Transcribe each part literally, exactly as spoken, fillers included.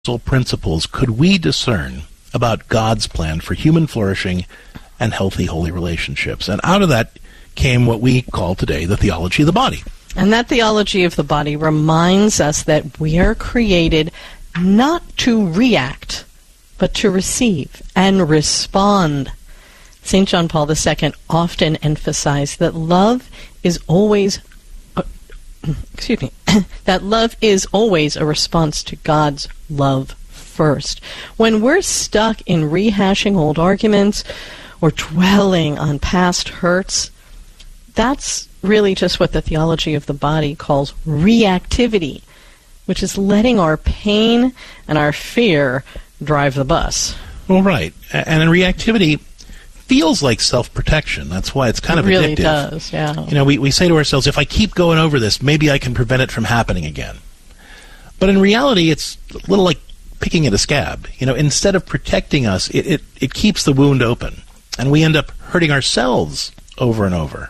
principles could we discern about God's plan for human flourishing and healthy, holy relationships? And out of that came what we call today the theology of the body. And that theology of the body reminds us that we are created not to react, but to receive and respond. Saint John Paul the Second often emphasized that love is always, uh, excuse me, that love is always a response to God's love first. When we're stuck in rehashing old arguments or dwelling on past hurts, that's really just what the theology of the body calls reactivity, which is letting our pain and our fear drive the bus. Well, right. And in reactivity feels like self-protection. That's why it's kind it of really addictive. It really does, yeah. You know, we, we say to ourselves, if I keep going over this, maybe I can prevent it from happening again. But in reality, it's a little like picking at a scab. You know, instead of protecting us, it, it, it keeps the wound open. And we end up hurting ourselves over and over.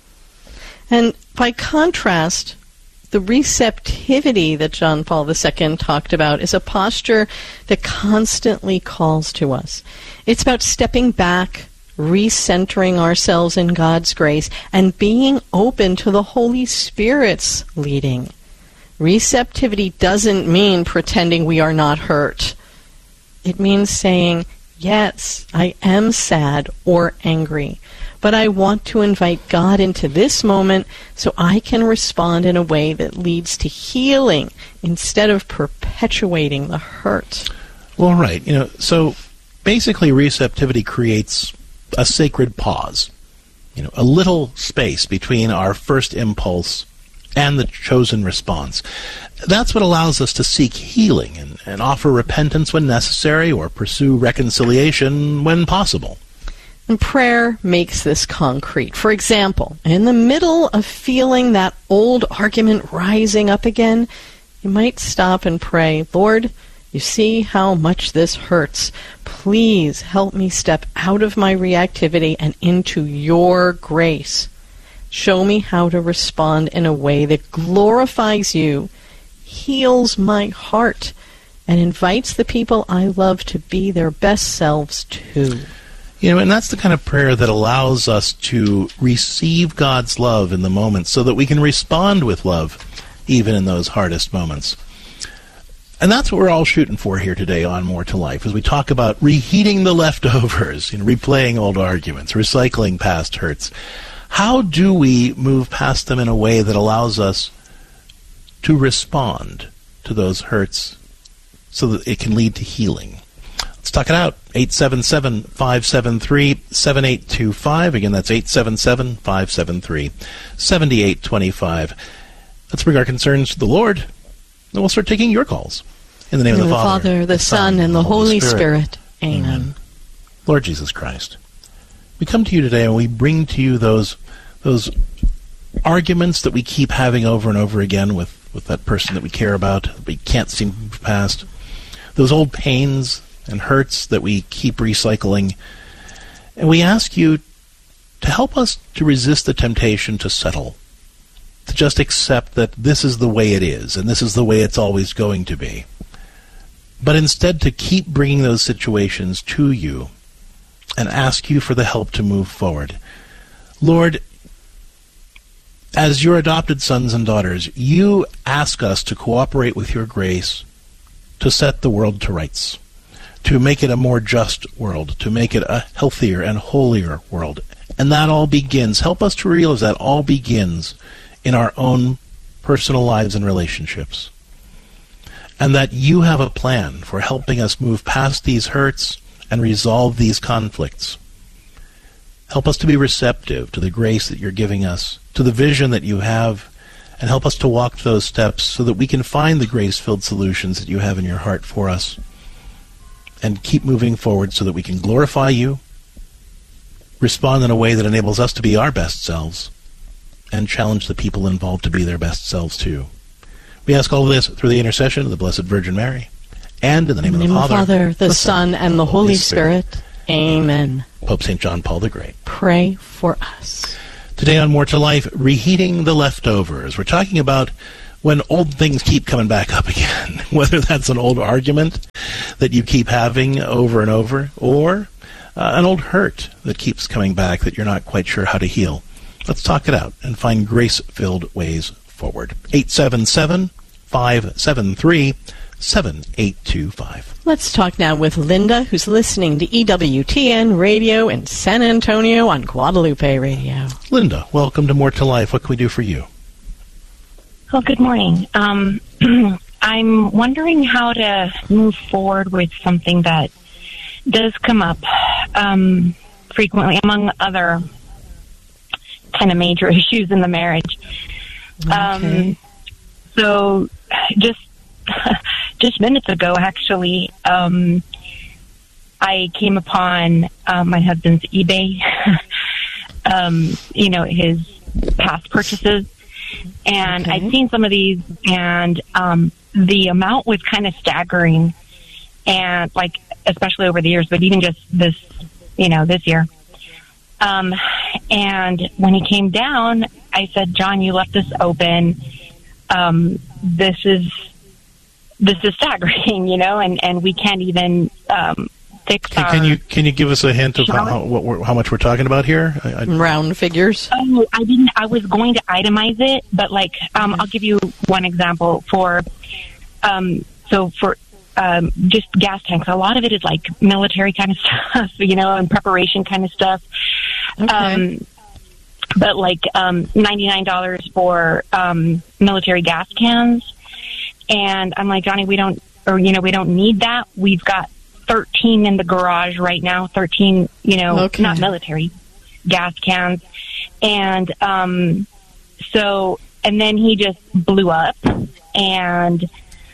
And by contrast, the receptivity that John Paul the Second talked about is a posture that constantly calls to us. It's about stepping back, recentering ourselves in God's grace, and being open to the Holy Spirit's leading. Receptivity doesn't mean pretending we are not hurt. It means saying, yes, I am sad or angry, but I want to invite God into this moment so I can respond in a way that leads to healing instead of perpetuating the hurt. Well, right. You know, so basically receptivity creates a sacred pause, you know, a little space between our first impulse and the chosen response. That's what allows us to seek healing and, and offer repentance when necessary or pursue reconciliation when possible. And prayer makes this concrete. For example, in the middle of feeling that old argument rising up again, you might stop and pray, Lord, you see how much this hurts. Please help me step out of my reactivity and into your grace. Show me how to respond in a way that glorifies you, heals my heart, and invites the people I love to be their best selves too. You know, and that's the kind of prayer that allows us to receive God's love in the moment so that we can respond with love even in those hardest moments. And that's what we're all shooting for here today on More to Life, as we talk about reheating the leftovers, you know, replaying old arguments, recycling past hurts. How do we move past them in a way that allows us to respond to those hurts so that it can lead to healing? Let's talk it out. eight seven seven, five seven three, seven eight two five. Again, that's eight seven seven, five seven three, seven eight two five. Let's bring our concerns to the Lord, and we'll start taking your calls. In the name in of the, the Father, Father, the Son, and the Holy Spirit. Spirit. Amen. Amen. Lord Jesus Christ, we come to you today and we bring to you those those arguments that we keep having over and over again with, with that person that we care about, that we can't seem to move past. Those old pains and hurts that we keep recycling. And we ask you to help us to resist the temptation to settle, to just accept that this is the way it is, and this is the way it's always going to be. But instead to keep bringing those situations to you and ask you for the help to move forward. Lord, as your adopted sons and daughters, you ask us to cooperate with your grace to set the world to rights, to make it a more just world, to make it a healthier and holier world. And that all begins, help us to realize that all begins in our own personal lives and relationships. And that you have a plan for helping us move past these hurts and resolve these conflicts. Help us to be receptive to the grace that you're giving us, to the vision that you have, and help us to walk those steps so that we can find the grace-filled solutions that you have in your heart for us, and keep moving forward so that we can glorify you, respond in a way that enables us to be our best selves, and challenge the people involved to be their best selves too. We ask all of this through the intercession of the Blessed Virgin Mary, and in the name, in the name of the Father, Father, the, the Son, and the Holy Spirit. Spirit. Amen. Pope Saint John Paul the Great, pray for us. Today on More to Life, reheating the leftovers. We're talking about when old things keep coming back up again, whether that's an old argument that you keep having over and over, or uh, an old hurt that keeps coming back that you're not quite sure how to heal. Let's talk it out and find grace-filled ways forward. eight seven seven, five seven three, seven eight two five. Let's talk now with Linda, who's listening to E W T N Radio in San Antonio on Guadalupe Radio. Linda, welcome to More to Life. What can we do for you? Well, good morning. Um, I'm wondering how to move forward with something that does come up um, frequently, among other kind of major issues in the marriage. Okay. Um, so just just minutes ago, actually, um, I came upon uh, my husband's eBay, um, you know, his past purchases. And okay. I'd seen some of these, and um, the amount was kind of staggering, and like, especially over the years, but even just this, you know, this year. Um, and when he came down, I said, John, you left this open. Um, this is, this is staggering, you know, and, and we can't even, um, fix can, our... Can you, can you give us a hint of how, how, what we're, how much we're talking about here? I, I, Round figures? Oh, I didn't, I was going to itemize it, but like, um, I'll give you one example for, um, so for, um, just gas tanks. A lot of it is like military kind of stuff, you know, and preparation kind of stuff. Okay. Um, but like, um, ninety-nine dollars for, um, military gas cans. And I'm like, Johnny, we don't, or, you know, we don't need that. We've got thirteen in the garage right now, thirteen, you know, okay. not military gas cans. And, um, so, and then he just blew up and,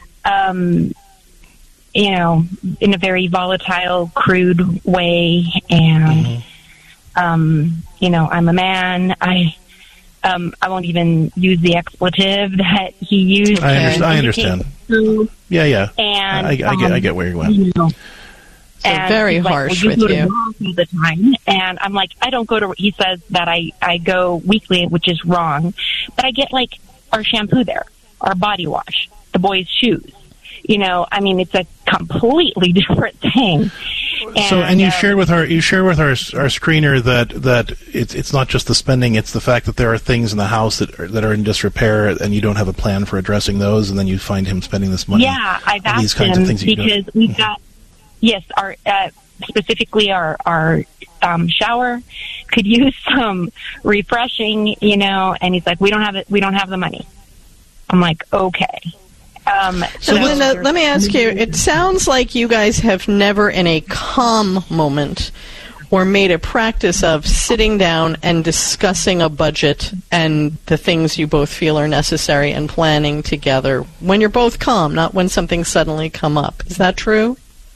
um, you know, in a very volatile, crude way. And, mm-hmm. um, you know, I'm a man. I, um, I won't even use the expletive that he used. I, understand. I understand. Through. Yeah, yeah. And I, I, um, get, I get where you're going. You know, so very like, harsh well, you with go you. To work all the time. And I'm like, I don't go to, he says that I, I go weekly, which is wrong. But I get like our shampoo there, our body wash, the boys' shoes. You know, I mean, it's a completely different thing. And, so, and you um, shared with our you share with our our screener that that it's it's not just the spending; it's the fact that there are things in the house that are, that are in disrepair, and you don't have a plan for addressing those, and then you find him spending this money. Yeah, I've asked these kinds him of things because we've got yes, our uh, specifically our our um, shower could use some refreshing, you know, and he's like, we don't have it, we don't have the money. I'm like, okay. Um, so, so Linda, let me ask you, it sounds like you guys have never in a calm moment or made a practice of sitting down and discussing a budget and the things you both feel are necessary and planning together when you're both calm, not when something suddenly come up. Is that true?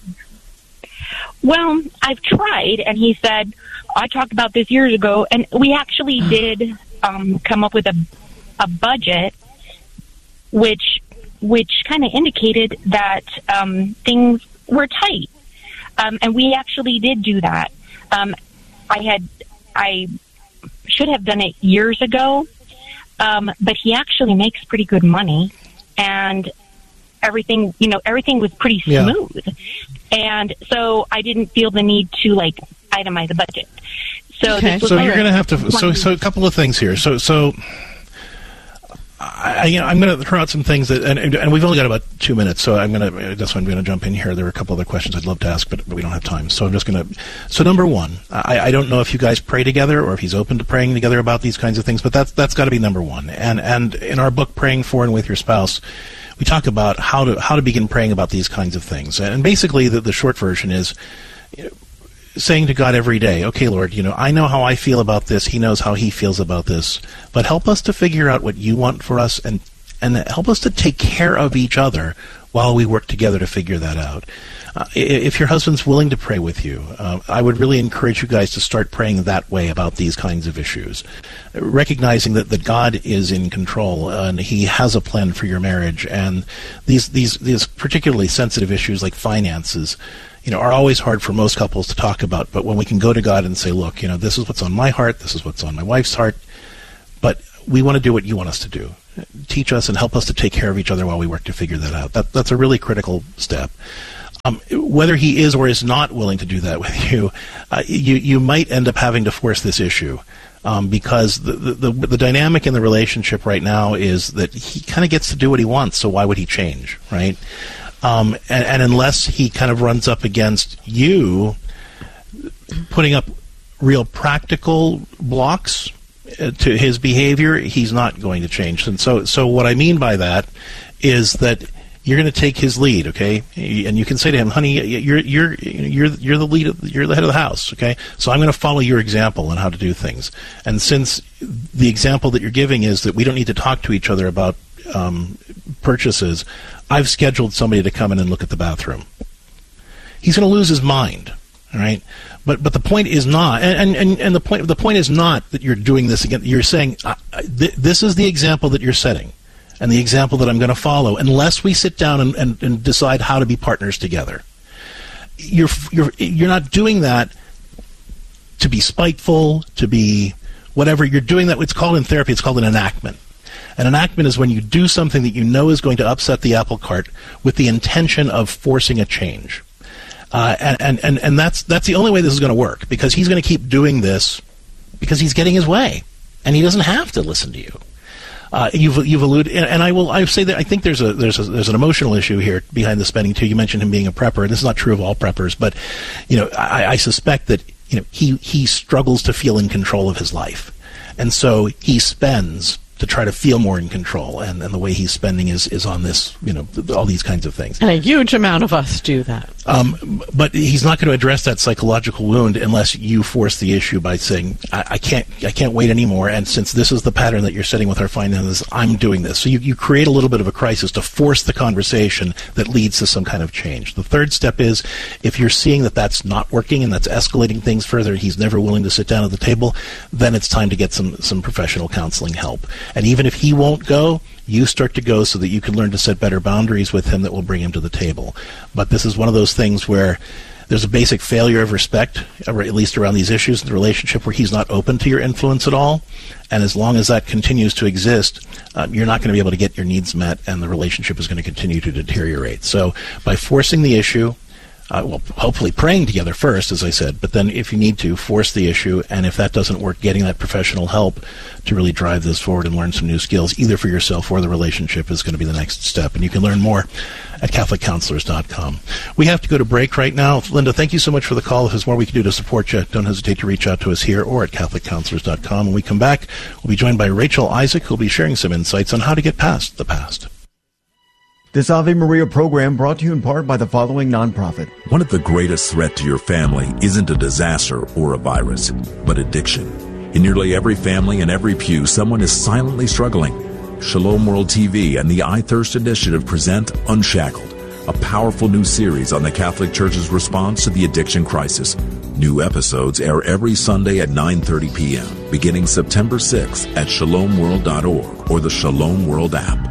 Well, I've tried, and he said, I talked about this years ago, and we actually did um, come up with a, a budget which... which kind of indicated that um, things were tight. Um, and we actually did do that. Um, I had, I should have done it years ago, um, but he actually makes pretty good money, and everything, you know, everything was pretty smooth. Yeah. And so I didn't feel the need to, like, itemize a budget. So, okay. this was so like you're going to have to, so, so a couple of things here. So, so, I, you know, I'm going to throw out some things that, and, and we've only got about two minutes, so I'm going to. That's why I'm going to jump in here. There are a couple other questions I'd love to ask, but we don't have time. So I'm just going to. So number one, I, I don't know if you guys pray together or if he's open to praying together about these kinds of things, but that's that's got to be number one. And and in our book, Praying For and With Your Spouse, we talk about how to how to begin praying about these kinds of things. And basically, the, the short version is, you know, saying to God every day, okay, Lord, you know, I know how I feel about this. He knows how he feels about this. But help us to figure out what you want for us, and and help us to take care of each other while we work together to figure that out. Uh, if your husband's willing to pray with you, uh, I would really encourage you guys to start praying that way about these kinds of issues, recognizing that, that God is in control and he has a plan for your marriage. And these, these, these particularly sensitive issues like finances, you know, are always hard for most couples to talk about. But when we can go to God and say, look, you know, this is what's on my heart, this is what's on my wife's heart, but we want to do what you want us to do. teach us and help us to take care of each other while we work to figure that out. That, that's a really critical step. Um, whether he is or is not willing to do that with you, uh, you, you might end up having to force this issue. Um, because the, the the dynamic in the relationship right now is that he kind of gets to do what he wants, so why would he change, right? Um, and, and unless he kind of runs up against you putting up real practical blocks to his behavior, he's not going to change. And so, so what I mean by that is that you're going to take his lead, okay? And you can say to him, "Honey, you're you're you're you're the lead, of, you're the head of the house, okay? So I'm going to follow your example on how to do things." And since the example that you're giving is that we don't need to talk to each other about um, purchases, I've scheduled somebody to come in and look at the bathroom. He's going to lose his mind, all right? But but the point is not, and and, and the point the point is not that you're doing this again. You're saying uh, th- this is the example that you're setting. And the example that I'm going to follow, unless we sit down and, and, and decide how to be partners together. You're you're you're not doing that to be spiteful, to be whatever. You're doing that. It's called in therapy. It's called an enactment. An enactment is when you do something that you know is going to upset the apple cart with the intention of forcing a change. Uh, and, and, and, and that's that's the only way this is going to work, because he's going to keep doing this because he's getting his way, and he doesn't have to listen to you. Uh, you've you've alluded, and, and I will I say that I think there's a there's a, there's an emotional issue here behind the spending too. You mentioned him being a prepper, and this is not true of all preppers, but you know I, I suspect that you know he he struggles to feel in control of his life, and so he spends to try to feel more in control, and, and the way he's spending is, is on this, you know, all these kinds of things. And a huge amount of us do that. Um, but he's not going to address that psychological wound unless you force the issue by saying, I, I can't I can't wait anymore, and since this is the pattern that you're setting with our finances, I'm doing this. So you, you create a little bit of a crisis to force the conversation that leads to some kind of change. The third step is, if you're seeing that that's not working and that's escalating things further, and he's never willing to sit down at the table, then it's time to get some, some professional counseling help. And even if he won't go, you start to go so that you can learn to set better boundaries with him that will bring him to the table. But this is one of those things where there's a basic failure of respect, or at least around these issues in the relationship, where he's not open to your influence at all. And as long as that continues to exist, um, you're not going to be able to get your needs met, and the relationship is going to continue to deteriorate. So by forcing the issue, Uh, well, hopefully praying together first, as I said, but then if you need to, force the issue, and if that doesn't work, getting that professional help to really drive this forward and learn some new skills, either for yourself or the relationship, is going to be the next step. And you can learn more at Catholic Counselors dot com. We have to go to break right now. Linda, thank you so much for the call. If there's more we can do to support you, don't hesitate to reach out to us here or at Catholic Counselors dot com. When we come back, we'll be joined by Rachel Isaac, who'll be sharing some insights on how to get past the past. This Ave Maria program brought to you in part by the following nonprofit. One of the greatest threats to your family isn't a disaster or a virus, but addiction. In nearly every family and every pew, someone is silently struggling. Shalom World T V and the I Thirst Initiative present Unshackled, a powerful new series on the Catholic Church's response to the addiction crisis. New episodes air every Sunday at nine thirty p.m., beginning September sixth at shalom world dot org or the Shalom World app.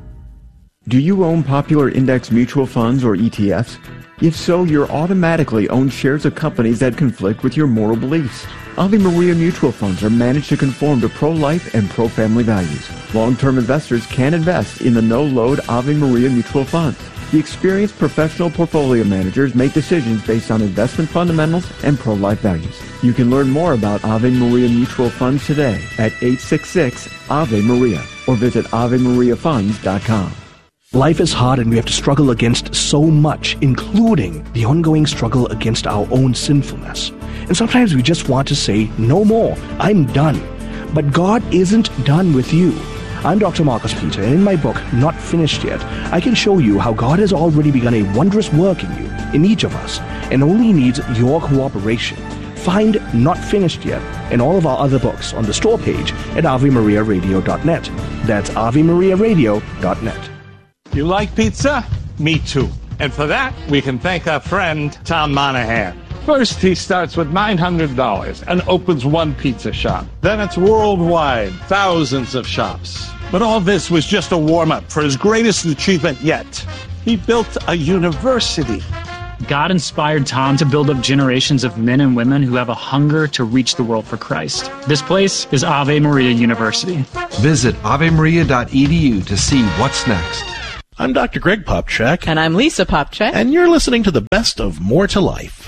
Do you own popular index mutual funds or E T Fs? If so, you're automatically owned shares of companies that conflict with your moral beliefs. Ave Maria mutual funds are managed to conform to pro-life and pro-family values. Long-term investors can invest in the no-load Ave Maria mutual funds. The experienced professional portfolio managers make decisions based on investment fundamentals and pro-life values. You can learn more about Ave Maria mutual funds today at eight six six Ave Maria or visit ave maria funds dot com. Life is hard and we have to struggle against so much, including the ongoing struggle against our own sinfulness. And sometimes we just want to say, no more, I'm done. But God isn't done with you. I'm Doctor Marcus Peter, and in my book, Not Finished Yet, I can show you how God has already begun a wondrous work in you, in each of us, and only needs your cooperation. Find Not Finished Yet and all of our other books on the store page at ave maria radio dot net. That's ave maria radio dot net. You like pizza? Me too. And for that, we can thank our friend, Tom Monahan. First, he starts with nine hundred dollars and opens one pizza shop. Then it's worldwide, thousands of shops. But all this was just a warm-up for his greatest achievement yet. He built a university. God inspired Tom to build up generations of men and women who have a hunger to reach the world for Christ. This place is Ave Maria University. Visit ave maria dot e d u to see what's next. I'm Doctor Greg Popchak. And I'm Lisa Popchak. And you're listening to the best of More to Life.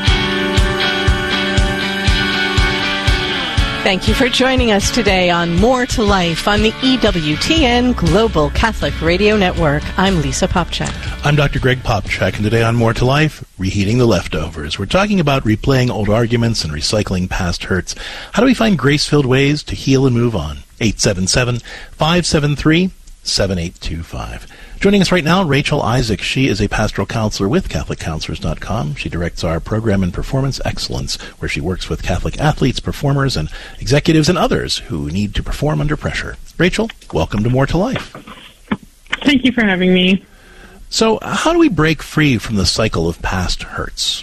Thank you for joining us today on More to Life on the E W T N Global Catholic Radio Network. I'm Lisa Popchak. I'm Doctor Greg Popchak, and today on More to Life, reheating the leftovers. We're talking about replaying old arguments and recycling past hurts. How do we find grace-filled ways to heal and move on? eight seven seven, five seven three, seven eight two five. Joining us right now, Rachel Isaac. She is a pastoral counselor with Catholic Counselors dot com. She directs our program in Performance Excellence, where she works with Catholic athletes, performers, and executives and others who need to perform under pressure. Rachel, welcome to More to Life. Thank you for having me. So, how do we break free from the cycle of past hurts?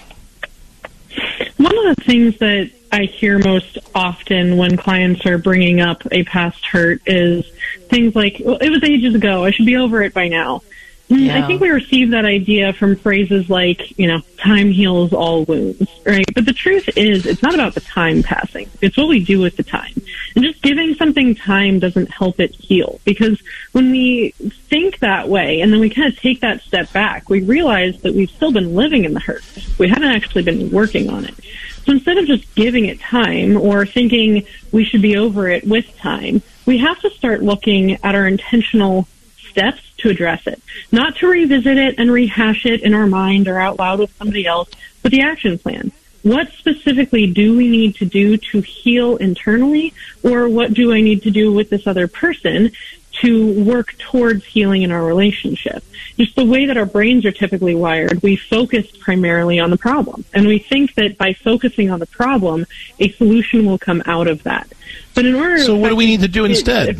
One of the things that I hear most often when clients are bringing up a past hurt is things like, well, it was ages ago, I should be over it by now. Yeah. I think we receive that idea from phrases like, you know, time heals all wounds, right? But the truth is, it's not about the time passing. It's what we do with the time. And just giving something time doesn't help it heal. Because when we think that way, and then we kind of take that step back, we realize that we've still been living in the hurt. We haven't actually been working on it. So instead of just giving it time or thinking we should be over it with time, we have to start looking at our intentional steps to address it. Not to revisit it and rehash it in our mind or out loud with somebody else, but the action plan. What specifically do we need to do to heal internally, or what do I need to do with this other person to work towards healing in our relationship? Just the way that our brains are typically wired, we focus primarily on the problem. And we think that by focusing on the problem, a solution will come out of that. But in order So what do we need to do instead?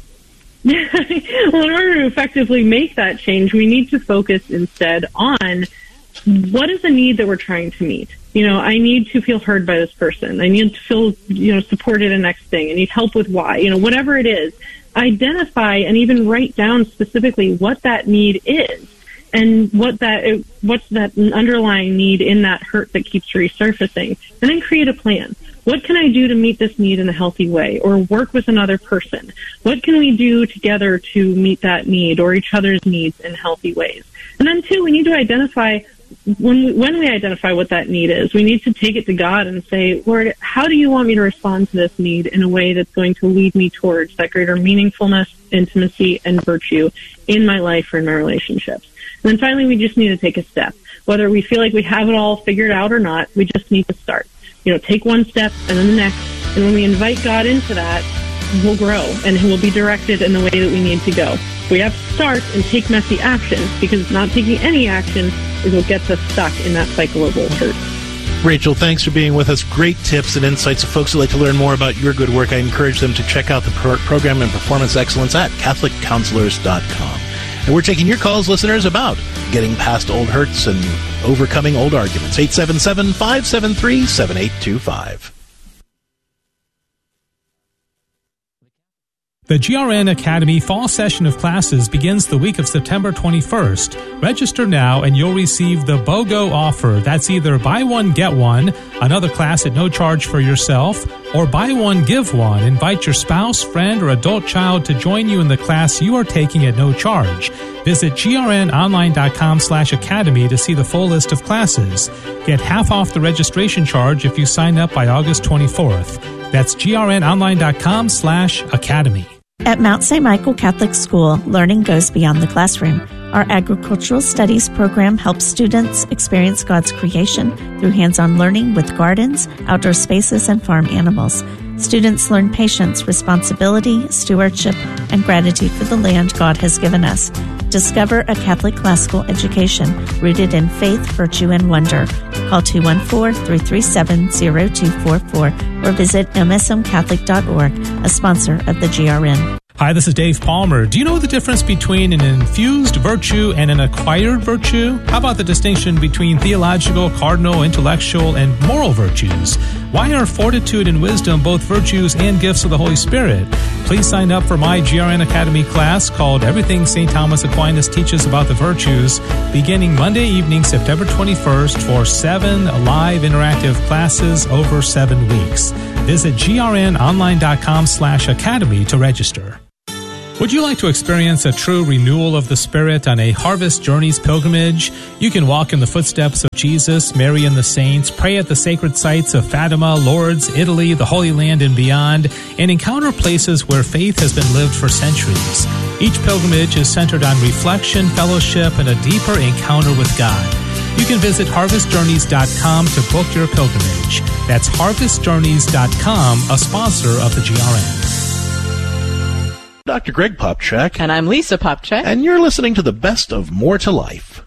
Well, in order to effectively make that change, we need to focus instead on what is the need that we're trying to meet. You know, I need to feel heard by this person. I need to feel, you know, supported in the next thing. I need help with why. You know, whatever it is, identify and even write down specifically what that need is and what that what's that underlying need in that hurt that keeps resurfacing, and then create a plan. What can I do to meet this need in a healthy way, or work with another person? What can we do together to meet that need or each other's needs in healthy ways? And then, two, we need to identify, when we, when we identify what that need is, we need to take it to God and say, Lord, how do you want me to respond to this need in a way that's going to lead me towards that greater meaningfulness, intimacy, and virtue in my life or in my relationships? And then finally, we just need to take a step. Whether we feel like we have it all figured out or not, we just need to start. You know, take one step and then the next. And when we invite God into that, we'll grow and we'll be directed in the way that we need to go. We have to start and take messy action, because not taking any action is what gets us stuck in that cycle of old hurt. Rachel, thanks for being with us. Great tips and insights. If folks would like to learn more about your good work, I encourage them to check out the pro- program in Performance Excellence at Catholic Counselors dot com. And we're taking your calls, listeners, about getting past old hurts and overcoming old arguments. eight seven seven, five seven three, seven eight two five. The G R N Academy fall session of classes begins the week of September twenty-first. Register now and you'll receive the BOGO offer. That's either buy one, get one, another class at no charge for yourself, or buy one, give one. Invite your spouse, friend, or adult child to join you in the class you are taking at no charge. Visit grnonline.com slash academy to see the full list of classes. Get half off the registration charge if you sign up by August twenty-fourth. That's grnonline.com slash academy. At Mount Saint Michael Catholic School, learning goes beyond the classroom. Our agricultural studies program helps students experience God's creation through hands-on learning with gardens, outdoor spaces, and farm animals. Students learn patience, responsibility, stewardship, and gratitude for the land God has given us. Discover a Catholic classical education rooted in faith, virtue, and wonder. Call two one four, three three seven, zero two four four or visit m s m catholic dot org, a sponsor of the G R N. Hi, this is Dave Palmer. Do you know the difference between an infused virtue and an acquired virtue? How about the distinction between theological, cardinal, intellectual, and moral virtues? Why are fortitude and wisdom both virtues and gifts of the Holy Spirit? Please sign up for my G R N Academy class called Everything Saint Thomas Aquinas Teaches About the Virtues, beginning Monday evening, September twenty-first, for seven live interactive classes over seven weeks. Visit grnonline.com slash academy to register. Would you like to experience a true renewal of the Spirit on a Harvest Journeys pilgrimage? You can walk in the footsteps of Jesus, Mary, and the saints, pray at the sacred sites of Fatima, Lourdes, Italy, the Holy Land, and beyond, and encounter places where faith has been lived for centuries. Each pilgrimage is centered on reflection, fellowship, and a deeper encounter with God. You can visit harvest journeys dot com to book your pilgrimage. That's harvest journeys dot com, a sponsor of the G R N. Doctor Greg Popcak. And I'm Lisa Popcak. And you're listening to the best of More to Life.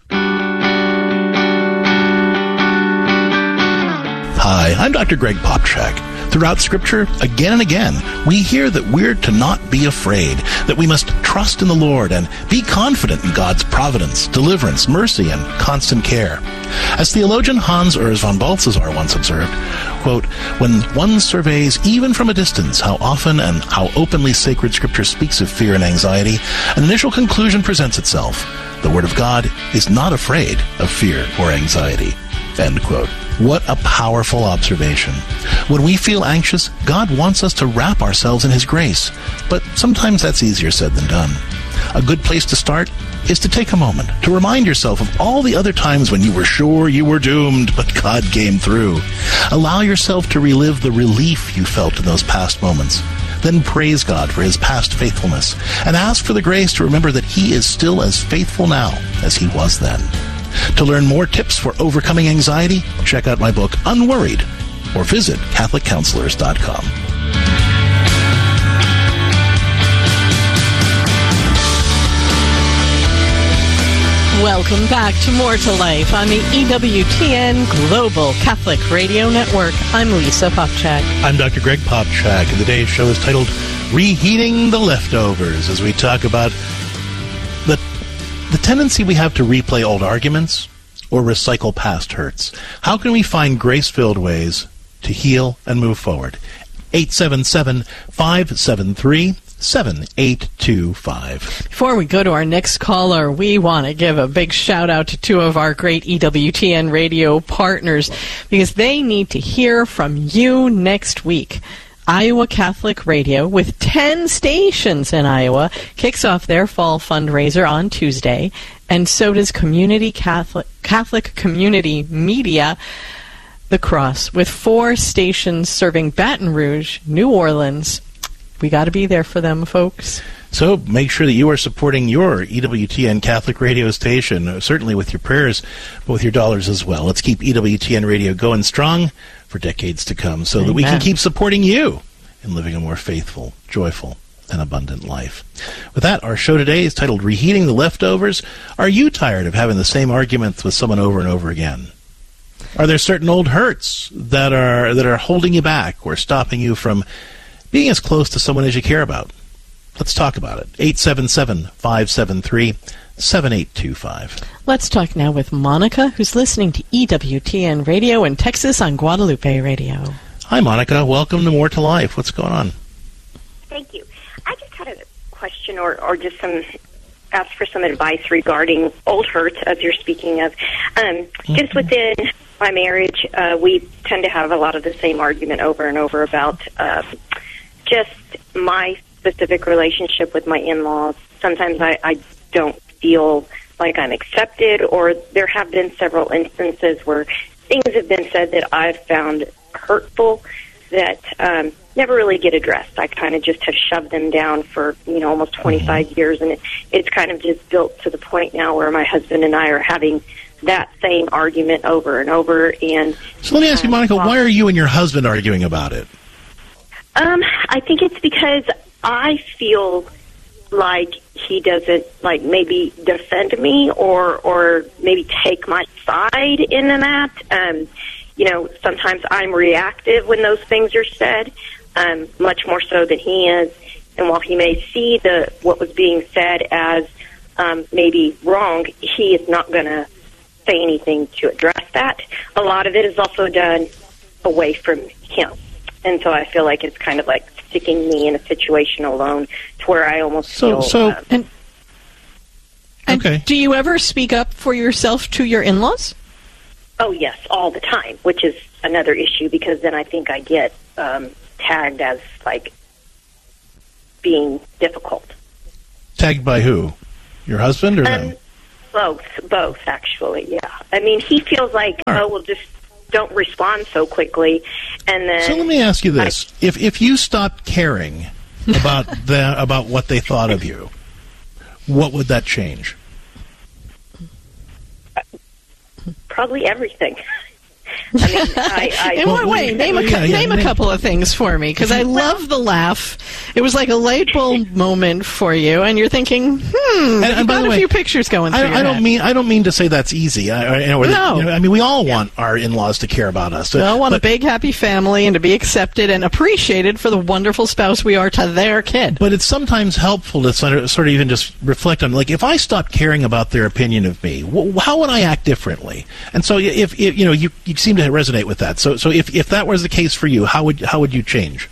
Hi, I'm Doctor Greg Popcak. Throughout Scripture, again and again, we hear that we're to not be afraid, that we must trust in the Lord and be confident in God's providence, deliverance, mercy, and constant care. As theologian Hans Urs von Balthasar once observed, quote, "When one surveys, even from a distance, how often and how openly sacred Scripture speaks of fear and anxiety, an initial conclusion presents itself. The Word of God is not afraid of fear or anxiety." End quote. What a powerful observation. When we feel anxious, God wants us to wrap ourselves in His grace. But sometimes that's easier said than done. A good place to start is to take a moment to remind yourself of all the other times when you were sure you were doomed, but God came through. Allow yourself to relive the relief you felt in those past moments. Then praise God for His past faithfulness and ask for the grace to remember that He is still as faithful now as He was then. To learn more tips for overcoming anxiety, check out my book, Unworried, or visit catholic counselors dot com. Welcome back to More to Life on the E W T N Global Catholic Radio Network. I'm Lisa Popcak. I'm Doctor Greg Popcak, and today's show is titled Reheating the Leftovers, as we talk about the The tendency we have to replay old arguments or recycle past hurts. How can we find grace-filled ways to heal and move forward? eight seven seven, five seven three, seven eight two five. Before we go to our next caller, we want to give a big shout-out to two of our great E W T N radio partners because they need to hear from you next week. Iowa Catholic Radio, with ten stations in Iowa, kicks off their fall fundraiser on Tuesday, and so does Community Catholic, Catholic Community Media, The Cross, with four stations serving Baton Rouge, New Orleans. We got to be there for them, folks. So make sure that you are supporting your E W T N Catholic radio station, certainly with your prayers, but with your dollars as well. Let's keep E W T N Radio going strong for decades to come so Amen. That we can keep supporting you in living a more faithful, joyful, and abundant life. With that, our show today is titled Reheating the Leftovers. Are you tired of having the same arguments with someone over and over again? Are there certain old hurts that are that are holding you back or stopping you from being as close to someone as you care about? Let's talk about it. eight seven seven, five seven three, seven eight two five. Let's talk now with Monica, who's listening to E W T N Radio in Texas on Guadalupe Radio. Hi, Monica. Welcome to More to Life. What's going on? Thank you. I just had a question or, or just some ask for some advice regarding old hurts, as you're speaking of. Um, mm-hmm. Just within my marriage, uh, we tend to have a lot of the same argument over and over about uh, just my specific relationship with my in-laws. Sometimes I, I don't feel like I'm accepted, or there have been several instances where things have been said that I've found hurtful that um, never really get addressed. I kind of just have shoved them down for, you know, almost twenty-five mm-hmm. years, and it, it's kind of just built to the point now where my husband and I are having that same argument over and over. And so let me ask you, Monica, uh, why are you and your husband arguing about it? Um, I think it's because I feel like he doesn't, like, maybe defend me or or maybe take my side in that. Um, you know, sometimes I'm reactive when those things are said, um, much more so than he is. And while he may see the what was being said as um, maybe wrong, he is not going to say anything to address that. A lot of it is also done away from him. And so I feel like it's kind of like sticking me in a situation alone to where I almost so, feel... So, um, and, and okay. do you ever speak up for yourself to your in-laws? Oh, yes, all the time, which is another issue because then I think I get um, tagged as, like, being difficult. Tagged by who? Your husband or um, them? Both, both, actually, yeah. I mean, he feels like, right. oh, well, just don't respond so quickly, and then... So let me ask you this. I, if if you stopped caring about the, about what they thought of you, what would that change? Probably everything. I mean, I, I, in what way? Name a, yeah, yeah, name a couple of things for me, because I love the laugh. It was like a light bulb moment for you, and you're thinking, hmm, and, and you've by got the a way, few pictures going through I, your I don't head. mean I don't mean to say that's easy. I, you know, No. you know, I mean, we all want our in-laws to care about us. We all want but, a big, happy family and to be accepted and appreciated for the wonderful spouse we are to their kid. But it's sometimes helpful to sort of, sort of even just reflect on, like, if I stopped caring about their opinion of me, wh- how would I act differently? And so, if, if you know, you, you seem to resonate with that. So, so if, if that was the case for you, how would how would you change?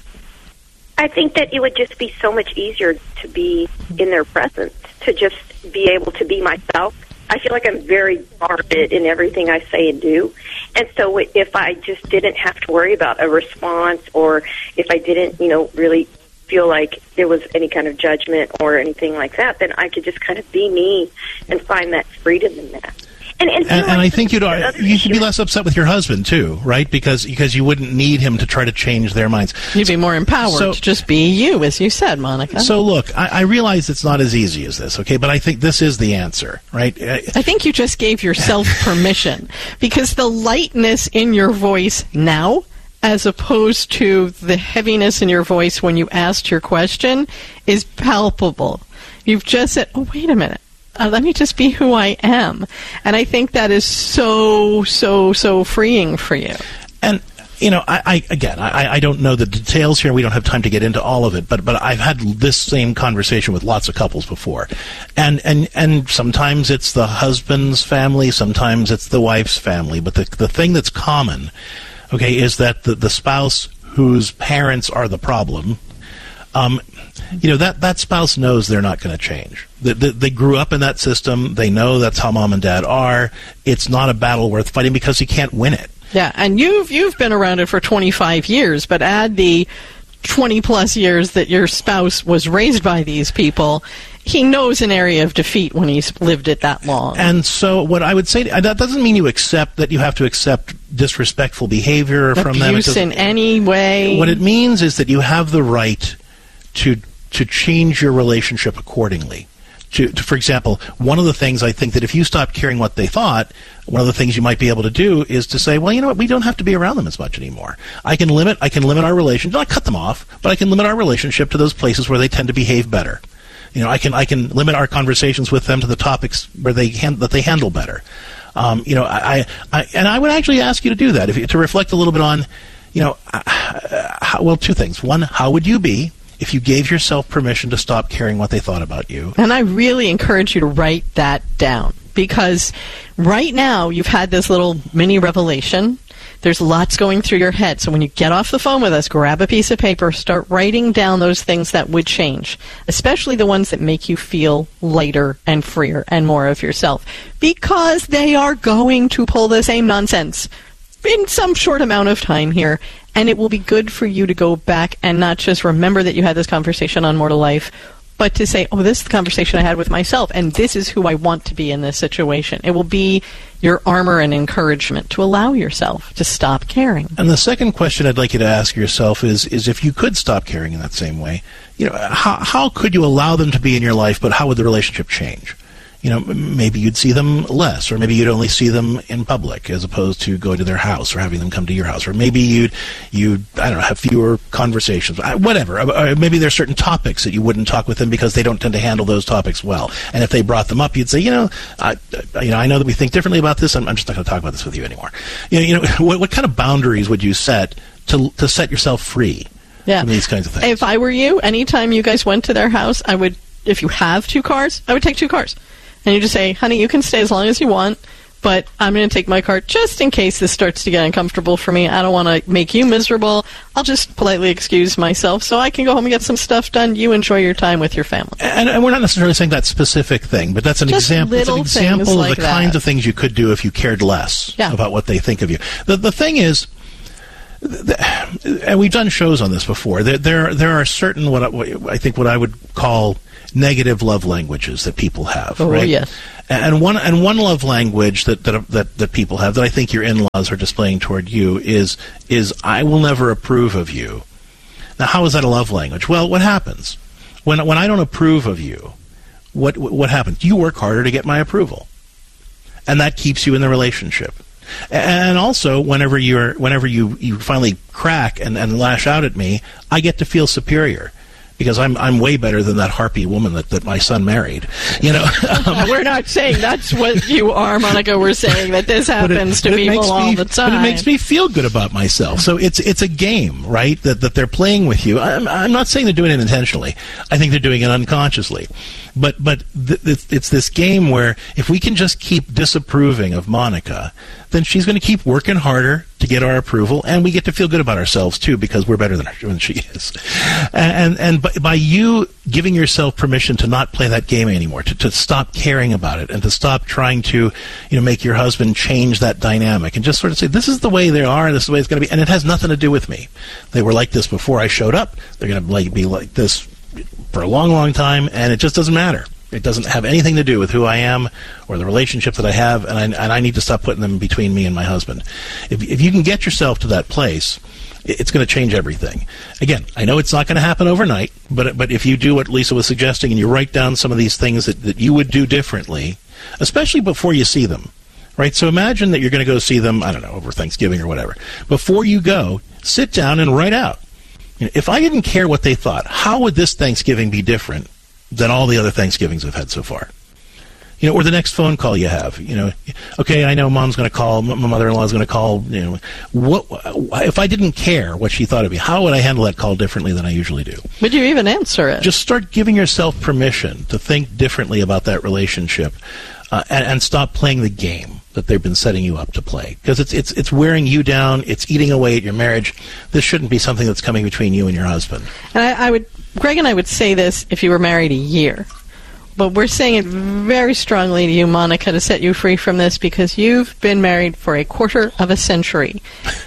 I think that it would just be so much easier to be in their presence, to just be able to be myself. I feel like I'm very guarded in everything I say and do. And so if I just didn't have to worry about a response, or if I didn't, you know, really feel like there was any kind of judgment or anything like that, then I could just kind of be me and find that freedom in that. And, and, and, and I think you'd you should be issue. less upset with your husband too, right? Because because you wouldn't need him to try to change their minds. You'd be more empowered So- to just be you, as you said, Monica. So look, I, I realize it's not as easy as this, okay? But I think this is the answer, right? Uh, I think you just gave yourself permission, because the lightness in your voice now, as opposed to the heaviness in your voice when you asked your question, is palpable. You've just said, oh, wait a minute. Uh, let me just be who I am. And I think that is so, so, so freeing for you. And, you know, I, I again, I, I don't know the details here. We don't have time to get into all of it. But but I've had this same conversation with lots of couples before. And and, and sometimes it's the husband's family. Sometimes it's the wife's family. But the the thing that's common, okay, is that the, the spouse whose parents are the problem, um, you know, that, that spouse knows they're not going to change. They, they, they grew up in that system. They know that's how mom and dad are. It's not a battle worth fighting because you can't win it. Yeah, and you've you've been around it for twenty-five years, but add the twenty plus years that your spouse was raised by these people, he knows an area of defeat when he's lived it that long. And so what I would say, that doesn't mean you accept that you have to accept disrespectful behavior from them. Abuse in any way. What it means is that you have the right to to change your relationship accordingly. To, to, for example, one of the things I think that if you stop caring what they thought, one of the things you might be able to do is to say, well, you know what, we don't have to be around them as much anymore. I can limit, I can limit our relationship, not cut them off, but I can limit our relationship to those places where they tend to behave better. You know, I can I can limit our conversations with them to the topics where they hand, that they handle better. Um, you know, I, I and I would actually ask you to do that, if you, to reflect a little bit on, you know, uh, how, well, two things. One, how would you be if you gave yourself permission to stop caring what they thought about you? And I really encourage you to write that down, because right now you've had this little mini revelation. There's lots going through your head. So when you get off the phone with us, grab a piece of paper, start writing down those things that would change, especially the ones that make you feel lighter and freer and more of yourself, because they are going to pull the same nonsense in some short amount of time here. And it will be good for you to go back and not just remember that you had this conversation on More to Life, but to say, oh, this is the conversation I had with myself, and this is who I want to be in this situation. It will be your armor and encouragement to allow yourself to stop caring. And the second question I'd like you to ask yourself is, is if you could stop caring in that same way, you know, how, how could you allow them to be in your life, but how would the relationship change? You know, maybe you'd see them less, or maybe you'd only see them in public as opposed to going to their house or having them come to your house, or maybe you'd, you'd I don't know, have fewer conversations, whatever. Or maybe there are certain topics that you wouldn't talk with them because they don't tend to handle those topics well. And if they brought them up, you'd say, you know, I, you know, I know that we think differently about this. I'm, I'm just not going to talk about this with you anymore. You know, you know, what, what kind of boundaries would you set to to set yourself free Yeah. from these kinds of things. If I were you, anytime you guys went to their house, I would, if you have two cars, I would take two cars. And you just say, honey, you can stay as long as you want, but I'm going to take my car just in case this starts to get uncomfortable for me. I don't want to make you miserable. I'll just politely excuse myself so I can go home and get some stuff done. You enjoy your time with your family. And, and we're not necessarily saying that specific thing, but that's an Just example. It's an little example things of like the that. kinds of things you could do if you cared less Yeah. about what they think of you. The the thing is, th- and we've done shows on this before. There there, there are certain what I, what I think what I would call negative love languages that people have. Oh, right? yes. And one and one love language that, that that that people have that I think your in-laws are displaying toward you is is I will never approve of you. Now, how is that a love language? Well, what happens when when I don't approve of you? What what happens? You work harder to get my approval, and that keeps you in the relationship. And also, whenever you're whenever you, you finally crack and, and lash out at me, I get to feel superior. Because I'm I'm way better than that harpy woman that, that my son married, you know. Um, We're not saying that's what you are, Monica. We're saying that this happens but it, to but it people makes all me, the time. But it makes me feel good about myself. So it's it's a game, right? That that they're playing with you. I'm I'm not saying they're doing it intentionally. I think they're doing it unconsciously. But but th- th- it's this game where if we can just keep disapproving of Monica, then she's going to keep working harder to get our approval, and we get to feel good about ourselves too because we're better than, her, than she is. And and, and by, by you giving yourself permission to not play that game anymore, to, to stop caring about it, and to stop trying to, you know, make your husband change that dynamic, and just sort of say, this is the way they are, and this is the way it's going to be, and it has nothing to do with me. They were like this before I showed up. They're going to like, be like this for a long, long time, and it just doesn't matter. It doesn't have anything to do with who I am or the relationship that I have, and I, and I need to stop putting them between me and my husband. If, if you can get yourself to that place, it's going to change everything. Again, I know it's not going to happen overnight, but but if you do what Lisa was suggesting and you write down some of these things that, that you would do differently, especially before you see them, right? So imagine that you're going to go see them, I don't know, over Thanksgiving or whatever. Before you go, sit down and write out. You know, if I didn't care what they thought, how would this Thanksgiving be different than all the other Thanksgivings I've had so far? You know, or the next phone call you have. You know, okay, I know Mom's going to call, my mother-in-law is going to call. You know, what if I didn't care what she thought of me? How would I handle that call differently than I usually do? Would you even answer it? Just start giving yourself permission to think differently about that relationship, uh, and, and stop playing the game that they've been setting you up to play, because it's it's it's wearing you down. It's eating away at your marriage. This shouldn't be something that's coming between you and your husband. And I, I would, Greg and I would say this if you were married a year. But we're saying it very strongly to you, Monica, to set you free from this, because you've been married for a quarter of a century.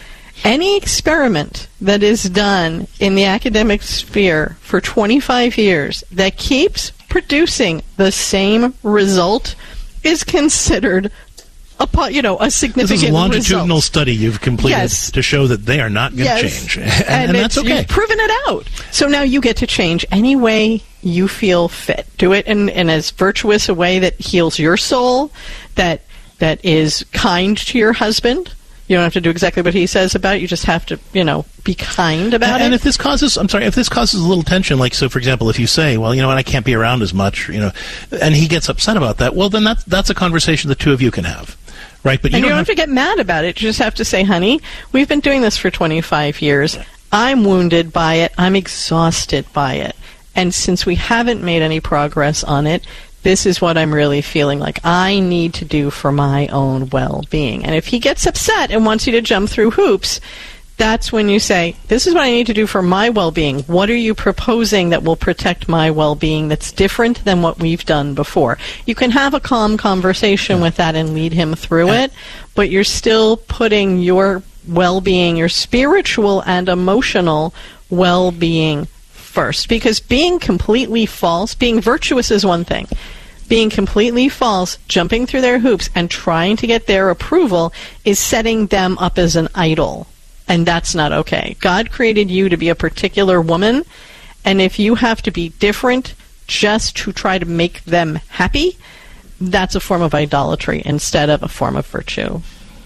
Any experiment that is done in the academic sphere for twenty-five years that keeps producing the same result is considered a po- you know a significant This is a longitudinal result. study you've completed Yes. to show that they are not going to Yes. change, and, and and that's it's- okay. You've proven it out. So now you get to change any way you feel fit. Do it in, in as virtuous a way that heals your soul, that that is kind to your husband. You don't have to do exactly what he says about it. You just have to, you know, be kind about and, it. and if this causes, I'm sorry, if this causes a little tension, like, so for example, if you say, well, you know what, I can't be around as much, you know, and he gets upset about that, well, then that's, that's a conversation the two of you can have, right? But and you you don't don't have to get mad about it. You just have to say, honey, we've been doing this for twenty-five years. I'm wounded by it. I'm exhausted by it. And since we haven't made any progress on it, this is what I'm really feeling like I need to do for my own well-being. And if he gets upset and wants you to jump through hoops, that's when you say, this is what I need to do for my well-being. What are you proposing that will protect my well-being that's different than what we've done before? You can have a calm conversation yeah. with that and lead him through yeah. it, but you're still putting your well-being, your spiritual and emotional well-being first. Because being completely false, being virtuous is one thing. Being completely false, jumping through their hoops and trying to get their approval is setting them up as an idol. And that's not okay. God created you to be a particular woman, and if you have to be different just to try to make them happy, that's a form of idolatry instead of a form of virtue.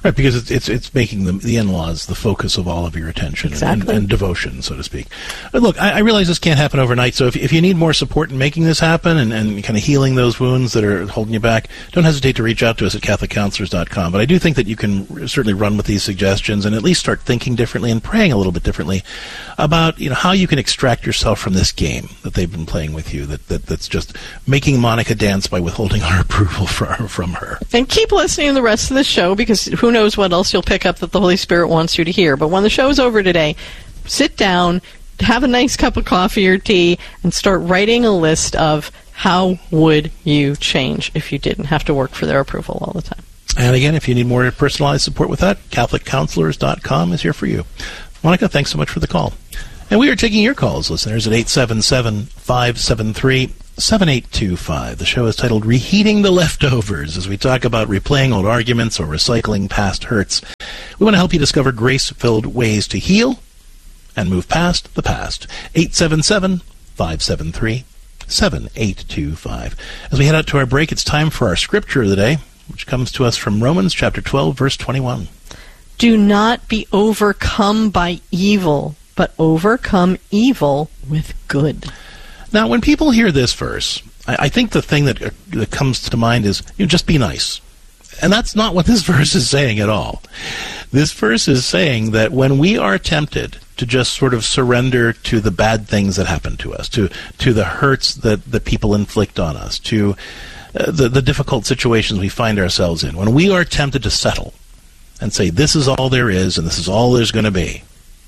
Right, because it's it's, it's making the, the in-laws the focus of all of your attention exactly. and, and devotion, so to speak. But look, I, I realize this can't happen overnight, so if, if you need more support in making this happen and, and kind of healing those wounds that are holding you back, don't hesitate to reach out to us at catholic counselors dot com. But I do think that you can certainly run with these suggestions and at least start thinking differently and praying a little bit differently about, you know, how you can extract yourself from this game that they've been playing with you, that, that that's just making Monica dance by withholding our approval from, from her. And keep listening to the rest of the show, because who knows what else you'll pick up that the Holy Spirit wants you to hear. But when the show's over today, sit down, have a nice cup of coffee or tea, and start writing a list of how would you change if you didn't have to work for their approval all the time. And again, if you need more personalized support with that, catholic counselors dot com is here for you. Monica, thanks so much for the call. And we are taking your calls, listeners, at eight seven seven, five seven three, seven eight two five. The show is titled Reheating the Leftovers, as we talk about replaying old arguments or recycling past hurts. We want to help you discover grace-filled ways to heal and move past the past. eight seven seven, five seven three, seven eight two five. As we head out to our break, it's time for our scripture of the day, which comes to us from Romans chapter twelve, verse twenty-one. Do not be overcome by evil, but overcome evil with good. Now, when people hear this verse, I, I think the thing that, uh, that comes to mind is, you know, just be nice. And that's not what this verse is saying at all. This verse is saying that when we are tempted to just sort of surrender to the bad things that happen to us, to to the hurts that, that people inflict on us, to uh, the, the difficult situations we find ourselves in, when we are tempted to settle and say, this is all there is and this is all there's going to be,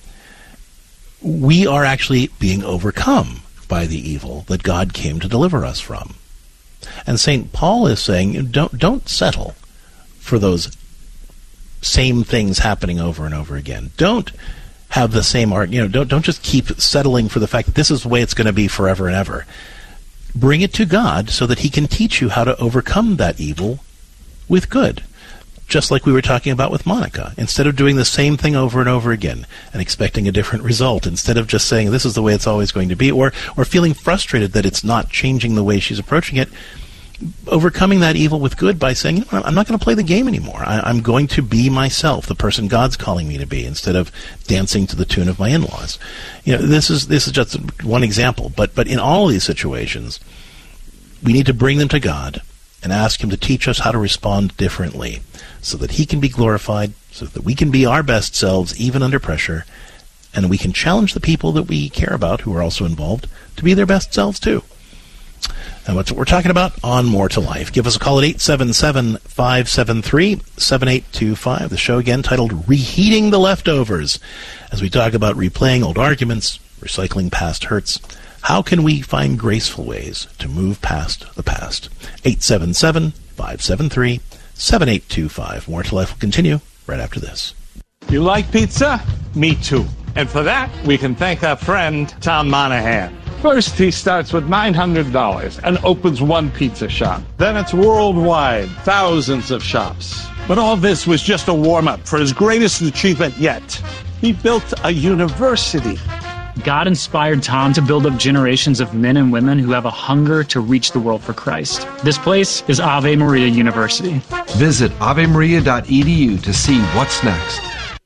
we are actually being overcome by the evil that God came to deliver us from. And Saint Paul is saying, don't don't settle for those same things happening over and over again. Don't have the same art, you know, don't don't just keep settling for the fact that this is the way it's going to be forever and ever. Bring it to God so that he can teach you how to overcome that evil with good. Just like we were talking about with Monica. Instead of doing the same thing over and over again and expecting a different result, instead of just saying this is the way it's always going to be, or or feeling frustrated that it's not changing the way she's approaching it, overcoming that evil with good by saying, you know, I'm not going to play the game anymore. I, I'm going to be myself, the person God's calling me to be, instead of dancing to the tune of my in-laws. You know, this is this is just one example, but but in all of these situations, we need to bring them to God and ask him to teach us how to respond differently so that he can be glorified, so that we can be our best selves even under pressure, and we can challenge the people that we care about who are also involved to be their best selves too. And that's what we're talking about on More to Life. Give us a call at eight seven seven, five seven three, seven eight two five. The show again titled Reheating the Leftovers, as we talk about replaying old arguments, recycling past hurts. How can we find graceful ways to move past the past? eight seven seven, five seven three, seven eight two five. More to Life will continue right after this. You like pizza? Me too. And for that, we can thank our friend Tom Monahan. First, he starts with nine hundred dollars and opens one pizza shop. Then it's worldwide, thousands of shops. But all this was just a warm-up for his greatest achievement yet. He built a university. God inspired Tom to build up generations of men and women who have a hunger to reach the world for Christ. This place is Ave Maria University. Visit ave maria dot e d u to see what's next.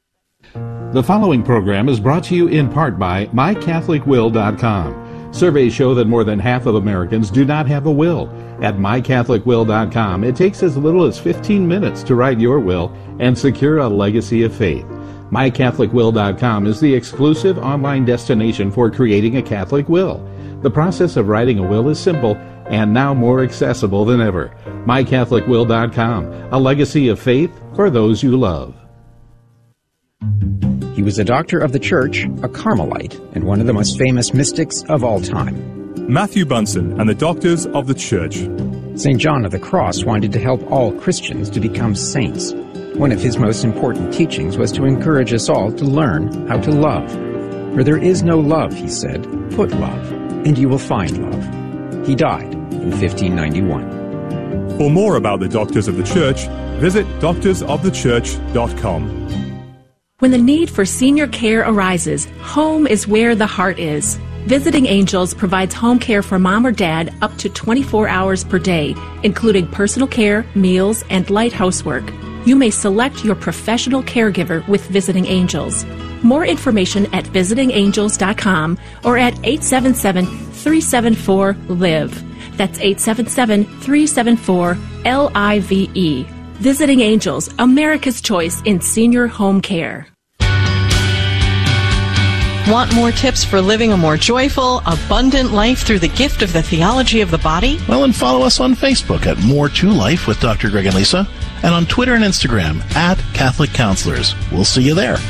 The following program is brought to you in part by my catholic will dot com. Surveys show that more than half of Americans do not have a will. At my catholic will dot com, it takes as little as fifteen minutes to write your will and secure a legacy of faith. my catholic will dot com is the exclusive online destination for creating a Catholic will. The process of writing a will is simple and now more accessible than ever. my catholic will dot com, a legacy of faith for those you love. He was a doctor of the church, a Carmelite, and one of the most famous mystics of all time. Matthew Bunson and the Doctors of the Church. Saint John of the Cross wanted to help all Christians to become saints. One of his most important teachings was to encourage us all to learn how to love. Where there is no love, he said, put love, and you will find love. He died in fifteen ninety-one. For more about the Doctors of the Church, visit doctors of the church dot com. When the need for senior care arises, home is where the heart is. Visiting Angels provides home care for mom or dad up to twenty-four hours per day, including personal care, meals, and light housework. you may select your professional caregiver with Visiting Angels. More information at visiting angels dot com or at eight seven seven, three seven four, L I V E. That's eight seven seven, three seven four, L I V E. Visiting Angels, America's choice in senior home care. Want more tips for living a more joyful, abundant life through the gift of the theology of the body? Well, and follow us on Facebook at More to Life with Doctor Greg and Lisa, and on Twitter and Instagram at Catholic Counselors. We'll see you there.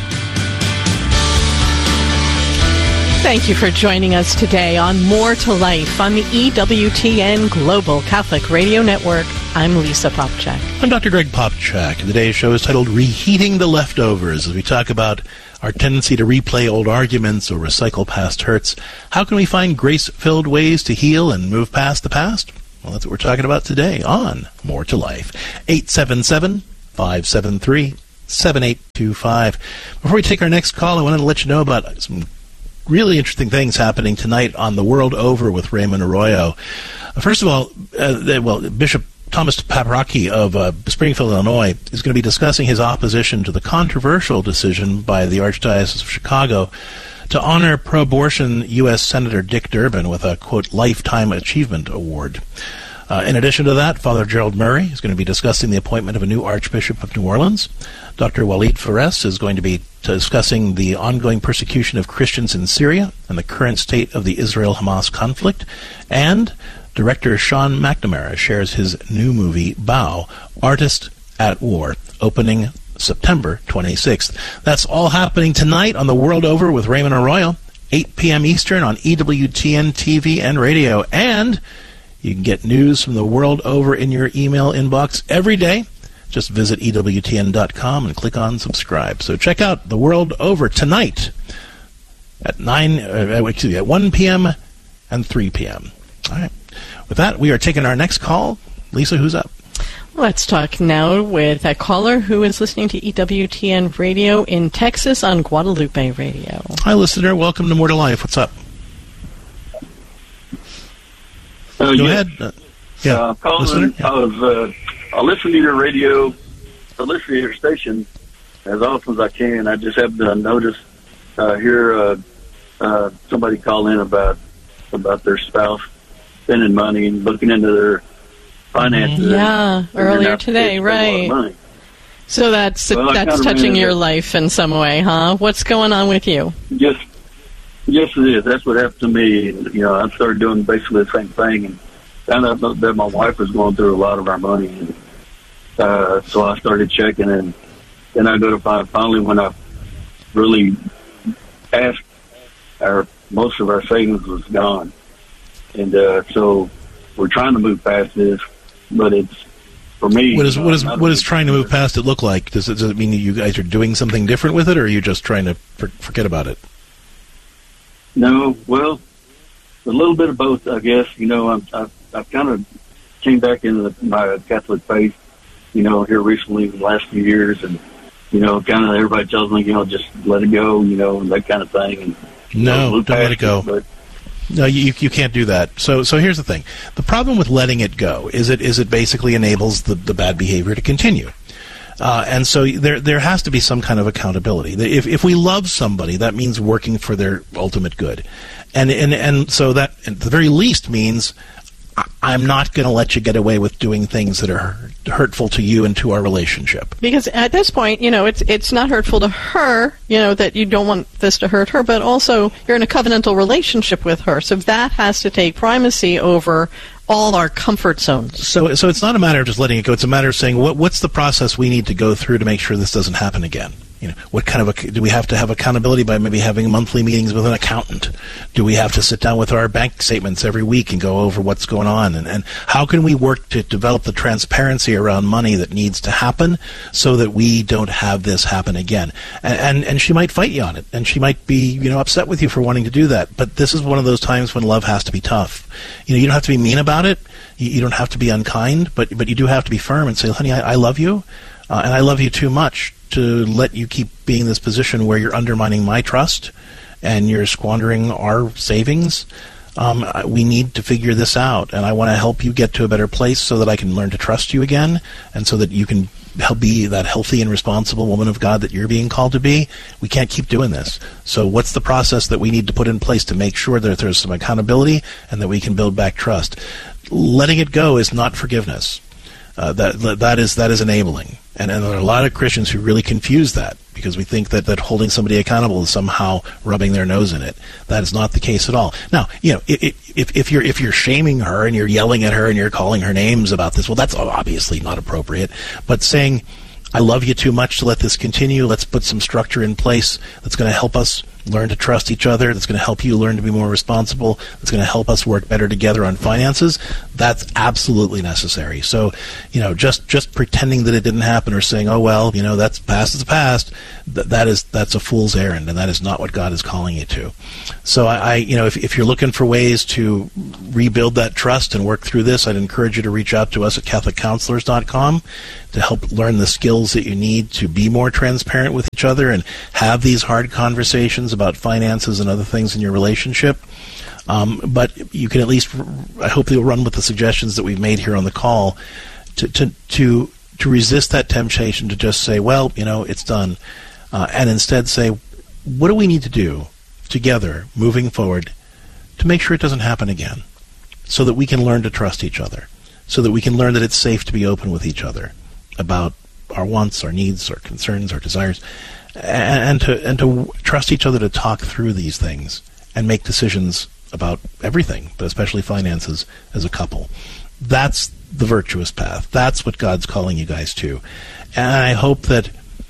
Thank you for joining us today on More to Life on the E W T N Global Catholic Radio Network. I'm Lisa Popchak. I'm Doctor Greg Popchak, and today's show is titled Reheating the Leftovers, as we talk about our tendency to replay old arguments or recycle past hurts. How can we find grace-filled ways to heal and move past the past? Well, that's what we're talking about today on More to Life. eight seven seven, five seven three, seven eight two five. Before we take our next call, I wanted to let you know about some really interesting things happening tonight on The World Over with Raymond Arroyo. First of all, uh, well, Bishop Thomas Paprocki of uh, Springfield, Illinois, is going to be discussing his opposition to the controversial decision by the Archdiocese of Chicago to honor pro-abortion U S Senator Dick Durbin with a, quote, Lifetime Achievement Award. Uh, in addition to that, Father Gerald Murray is going to be discussing the appointment of a new Archbishop of New Orleans. Doctor Walid Fares is going to be discussing the ongoing persecution of Christians in Syria and the current state of the Israel-Hamas conflict. And director Sean McNamara shares his new movie, Bow, Artist at War, opening September twenty-sixth. That's all happening tonight on The World Over with Raymond Arroyo, eight p.m. Eastern on E W T N T V and radio. And you can get news from the world over in your email inbox every day. Just visit E W T N dot com and click on subscribe. So check out The World Over tonight at nine, uh, excuse me, at one p.m. and three p.m. All right. With that, we are taking our next call. Lisa, who's up? Let's talk now with a caller who is listening to E W T N Radio in Texas on Guadalupe Radio. Hi, listener. Welcome to More to Life. What's up? Uh, Go yes. ahead. Uh, yeah, uh, calling, listener. Yeah. I was, uh, I listen to your radio, I listen to your station as often as I can. I just happen to notice, uh, hear uh, uh, somebody call in about about their spouse spending money and looking into their finances. Yeah, and earlier today, right. So that's Well, I that's kinda touching ran your into- life in some way, huh? What's going on with you? Yes, yes, it is. That's what happened to me. And, you know, I started doing basically the same thing, and found out that my wife was going through a lot of our money. And, uh, so I started checking, and then I go to find finally when I really asked, our most of our savings was gone, and uh, so we're trying to move past this, but it's for me. What is what is uh, what is trying to move past it look like? Does it, does it mean that you guys are doing something different with it, or are you just trying to for, forget about it? No, well, a little bit of both, I guess. You know, I'm, I've, I've kind of came back into the, my Catholic faith, you know, here recently in the last few years, and, you know, kind of everybody tells me, you know, just let it go, you know, and that kind of thing. And No, move don't let past it go. But No, you you can't do that. So so here's the thing: the problem with letting it go is it is it basically enables the, the bad behavior to continue. Uh, and so there there has to be some kind of accountability. If if we love somebody, that means working for their ultimate good, and and and so that at the very least means I- I'm not going to let you get away with doing things that are hurtful to you and to our relationship. Because at this point, you know, it's it's not hurtful to her, you know, that you don't want this to hurt her, but also you're in a covenantal relationship with her, so that has to take primacy over all our comfort zones. So so it's not a matter of just letting it go. It's a matter of saying what what's the process we need to go through to make sure this doesn't happen again. You know, what kind of a, do we have to have accountability by maybe having monthly meetings with an accountant? Do we have to sit down with our bank statements every week and go over what's going on? And, and how can we work to develop the transparency around money that needs to happen so that we don't have this happen again? And, and, and she might fight you on it, and she might be, you know, upset with you for wanting to do that. But this is one of those times when love has to be tough. You know, you don't have to be mean about it. You, you don't have to be unkind, but, but you do have to be firm and say, honey, I, I love you, uh, and I love you too much to let you keep being in this position where you're undermining my trust and you're squandering our savings. Um, we need to figure this out, and I want to help you get to a better place so that I can learn to trust you again, and so that you can help be that healthy and responsible woman of God that you're being called to be, we can't keep doing this. So what's the process that we need to put in place to make sure that there's some accountability and that we can build back trust? Letting it go is not forgiveness. Uh, that that is that is enabling, and, and there are a lot of Christians who really confuse that, because we think that, that holding somebody accountable is somehow rubbing their nose in it. That is not the case at all. Now, you know, if, if if you're if you're shaming her and you're yelling at her and you're calling her names about this, well, that's obviously not appropriate. But saying, "I love you too much to let this continue. Let's put some structure in place that's going to help us learn to trust each other, that's going to help you learn to be more responsible, that's going to help us work better together on finances," that's absolutely necessary. So, you know, just just pretending that it didn't happen or saying, "Oh, well, you know, that's past is past," th- that is that's a fool's errand, and that is not what God is calling you to. So I, I you know, if, if you're looking for ways to rebuild that trust and work through this, I'd encourage you to reach out to us at Catholic Counselors dot com to help learn the skills that you need to be more transparent with each other and have these hard conversations about finances and other things in your relationship. Um, but you can at least, I hope you'll run with the suggestions that we've made here on the call to to to, to resist that temptation to just say, well, you know, it's done, uh, and instead say, what do we need to do together moving forward to make sure it doesn't happen again, so that we can learn to trust each other, so that we can learn that it's safe to be open with each other about our wants, our needs, our concerns, our desires, and to and to trust each other to talk through these things and make decisions about everything, but especially finances as a couple. That's the virtuous path. That's what God's calling you guys to. And I hope that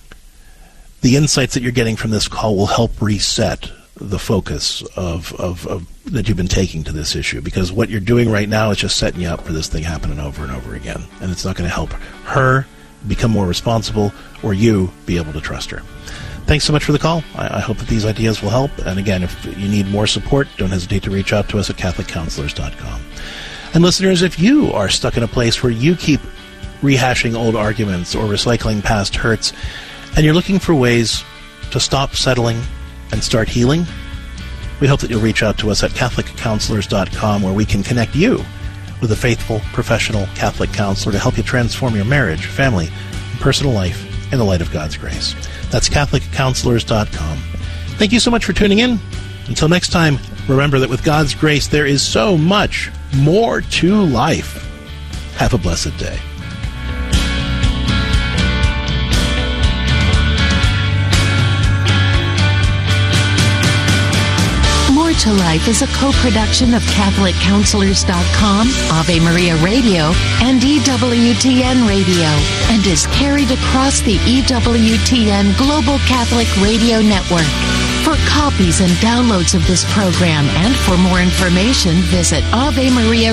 the insights that you're getting from this call will help reset the focus of, of, of that you've been taking to this issue, because what you're doing right now is just setting you up for this thing happening over and over again, and it's not going to help her become more responsible or you be able to trust her. Thanks so much for the call. I, I hope that these ideas will help. And again, if you need more support, don't hesitate to reach out to us at Catholic Counselors dot com. And listeners, if you are stuck in a place where you keep rehashing old arguments or recycling past hurts, and you're looking for ways to stop settling and start healing, we hope that you'll reach out to us at Catholic Counselors dot com, where we can connect you with a faithful, professional Catholic counselor to help you transform your marriage, family, and personal life in the light of God's grace. That's Catholic Counselors dot com. Thank you so much for tuning in. Until next time, remember that with God's grace, there is so much more to life. Have a blessed day. More to Life is a co-production of Catholic Counselors dot com, Ave Maria Radio, and E W T N Radio, and is carried across the E W T N Global Catholic Radio Network. For copies and downloads of this program and for more information, visit Ave Maria